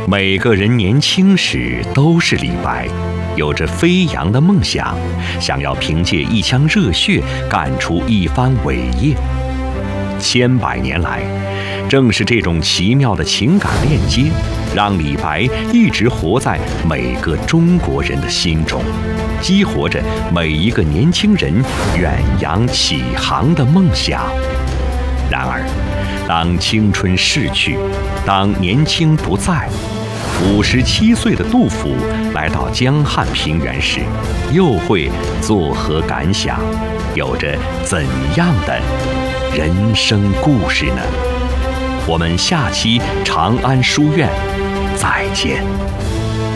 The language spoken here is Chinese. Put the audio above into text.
每个人年轻时都是李白，有着飞扬的梦想，想要凭借一腔热血干出一番伟业。千百年来，正是这种奇妙的情感链接，让李白一直活在每个中国人的心中，激活着每一个年轻人远洋起航的梦想。然而，当青春逝去，当年轻不在，57岁的杜甫来到江汉平原时，又会作何感想？有着怎样的人生故事呢？我们下期长安书院再见。